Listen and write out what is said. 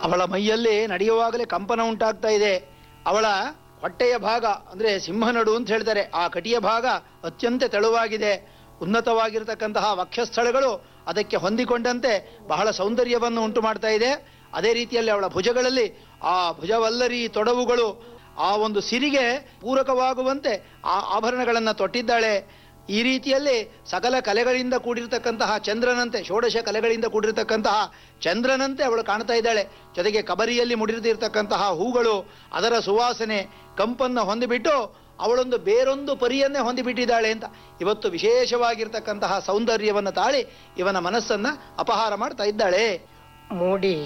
ಅವಳ ಮೈಯಲ್ಲಿ ನಡೆಯುವಾಗಲೇ ಕಂಪನ ಉಂಟಾಗ್ತಾ ಇದೆ. ಅವಳ ಹೊಟ್ಟೆಯ ಭಾಗ ಅಂದರೆ ಸಿಂಹನಡು ಅಂತ ಹೇಳ್ತಾರೆ, ಆ ಕಟಿಯ ಭಾಗ ಅತ್ಯಂತ ತೆಳುವಾಗಿದೆ. ಉನ್ನತವಾಗಿರತಕ್ಕಂತಹ ವಕ್ಷಸ್ಥಳಗಳು ಅದಕ್ಕೆ ಹೊಂದಿಕೊಂಡಂತೆ ಬಹಳ ಸೌಂದರ್ಯವನ್ನು ಉಂಟು ಮಾಡ್ತಾ ಇದೆ. ಅದೇ ರೀತಿಯಲ್ಲಿ ಅವಳ ಭುಜಗಳಲ್ಲಿ ಆ ಭುಜವಲ್ಲರಿ ತೊಡವುಗಳು ಆ ಒಂದು ಸಿರಿಗೆ ಪೂರಕವಾಗುವಂತೆ ಆ ಆಭರಣಗಳನ್ನು ತೊಟ್ಟಿದ್ದಾಳೆ. ಈ ರೀತಿಯಲ್ಲಿ ಸಕಲ ಕಲೆಗಳಿಂದ ಕೂಡಿರ್ತಕ್ಕಂತಹ ಚಂದ್ರನಂತೆ, ಷೋಡಶ ಕಲೆಗಳಿಂದ ಕೂಡಿರ್ತಕ್ಕಂತಹ ಚಂದ್ರನಂತೆ ಅವಳು ಕಾಣ್ತಾ ಇದ್ದಾಳೆ. ಜೊತೆಗೆ ಕಬರಿಯಲ್ಲಿ ಮುಡಿದಿರ್ತಕ್ಕಂತಹ ಹೂಗಳು, ಅದರ ಸುವಾಸನೆ ಕಂಪನ್ನು ಹೊಂದಿಬಿಟ್ಟು ಅವಳೊಂದು ಬೇರೊಂದು ಪರಿಯನ್ನೇ ಹೊಂದಿಬಿಟ್ಟಿದ್ದಾಳೆ ಅಂತ ಇವತ್ತು ವಿಶೇಷವಾಗಿರ್ತಕ್ಕಂತಹ ಸೌಂದರ್ಯವನ್ನು ತಾಳಿ ಇವನ ಮನಸ್ಸನ್ನ ಅಪಹಾರ ಮಾಡ್ತಾ ಇದ್ದಾಳೆ. ಮೂಡಿ